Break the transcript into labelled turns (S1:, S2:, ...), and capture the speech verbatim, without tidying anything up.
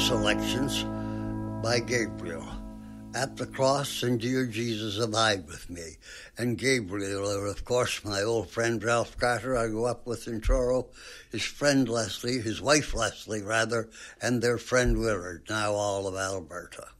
S1: selections by Gabriel. At the cross and dear Jesus abide with me. And Gabriel, of course, my old friend Ralph Carter, I grew up with in Truro, his friend Leslie, his wife Leslie rather, and their friend Willard, now all of Alberta.